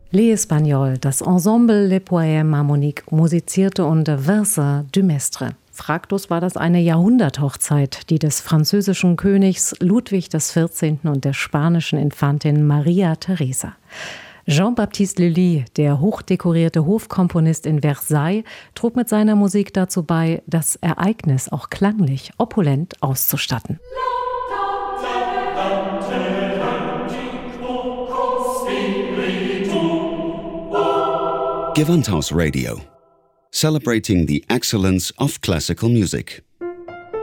Les Espagnols, das Ensemble Les Poèmes Harmoniques, musizierte unter Versa du Mestre. Fraglos war das eine Jahrhunderthochzeit, die des französischen Königs Ludwig XIV. Und der spanischen Infantin Maria Teresa. Jean-Baptiste Lully, der hochdekorierte Hofkomponist in Versailles, trug mit seiner Musik dazu bei, das Ereignis auch klanglich opulent auszustatten. Gewandhaus Radio, celebrating the excellence of classical music.